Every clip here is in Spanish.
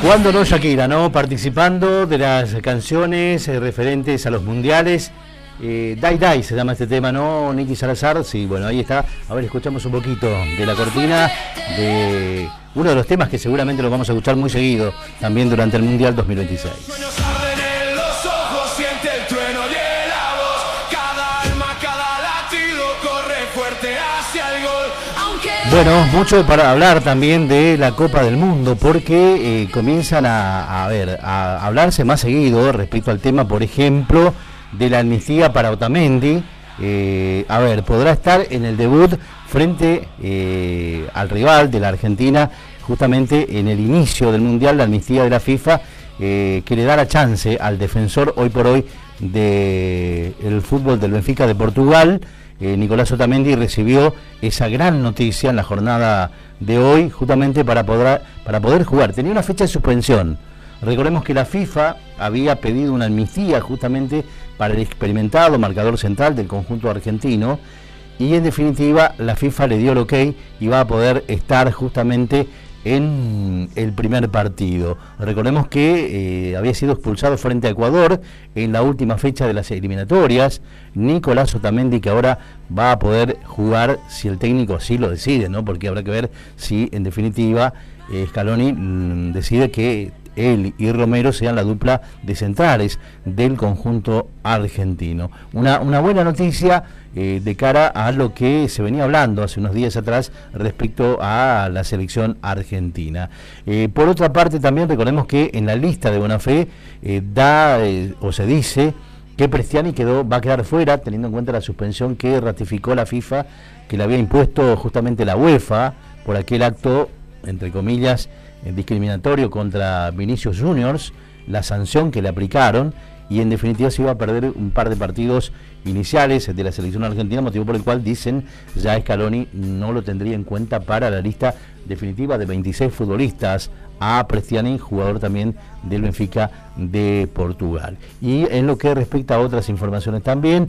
¿Cuándo no, Shakira, no? Participando de las canciones referentes a los mundiales. Dai Dai se llama este tema, ¿no? Nicky Salazar, sí, bueno, ahí está. A ver, escuchamos un poquito de la cortina de uno de los temas que seguramente lo vamos a escuchar muy seguido también durante el Mundial 2026. Bueno, mucho para hablar también de la Copa del Mundo, porque comienzan a hablarse más seguido respecto al tema, por ejemplo, de la amnistía para Otamendi. Podrá estar en el debut frente al rival de la Argentina, justamente en el inicio del Mundial, la amnistía de la FIFA, que le da la chance al defensor hoy por hoy del fútbol del Benfica de Portugal. Nicolás Otamendi recibió esa gran noticia en la jornada de hoy, justamente para poder jugar. Tenía una fecha de suspensión. Recordemos que la FIFA había pedido una amnistía justamente para el experimentado marcador central del conjunto argentino, y en definitiva la FIFA le dio el ok y va a poder estar justamente en el primer partido. Recordemos que había sido expulsado frente a Ecuador en la última fecha de las eliminatorias. Nicolás Otamendi, que ahora va a poder jugar si el técnico así lo decide, ¿no? Porque habrá que ver si en definitiva Scaloni decide que él y Romero sean la dupla de centrales del conjunto argentino. Una buena noticia de cara a lo que se venía hablando hace unos días atrás respecto a la selección argentina. Por otra parte, también recordemos que en la lista de buena fe se dice que Prestiani va a quedar fuera, teniendo en cuenta la suspensión que ratificó la FIFA, que le había impuesto justamente la UEFA por aquel acto, entre comillas, discriminatorio contra Vinicius Juniors, la sanción que le aplicaron, y en definitiva se iba a perder un par de partidos iniciales de la selección argentina, motivo por el cual dicen ya Scaloni no lo tendría en cuenta para la lista definitiva de 26 futbolistas a Prestiani, jugador también del Benfica de Portugal. Y en lo que respecta a otras informaciones también,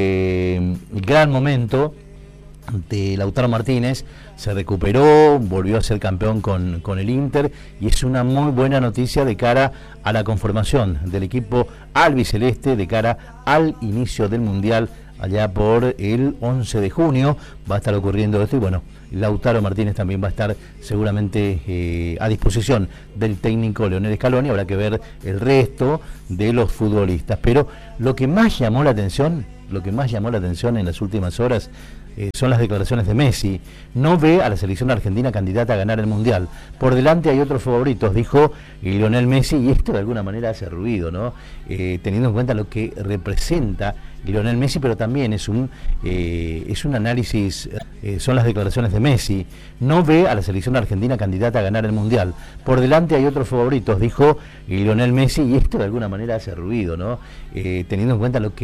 gran momento de Lautaro Martínez, se recuperó, volvió a ser campeón con el Inter, y es una muy buena noticia de cara a la conformación del equipo albiceleste, de cara al inicio del Mundial allá por el 11 de junio, va a estar ocurriendo esto, y bueno, Lautaro Martínez también va a estar seguramente a disposición del técnico Lionel Scaloni. Habrá que ver el resto de los futbolistas, pero lo que más llamó la atención en las últimas horas son las declaraciones de Messi. No ve a la selección argentina candidata a ganar el Mundial. Por delante hay otros favoritos, dijo Lionel Messi, y esto de alguna manera hace ruido, ¿no? Teniendo en cuenta lo que representa Lionel Messi, pero también es un análisis, son las declaraciones de Messi. No ve a la selección argentina candidata a ganar el Mundial. Por delante hay otros favoritos, dijo Lionel Messi, y esto de alguna manera hace ruido, ¿no? Teniendo en cuenta lo que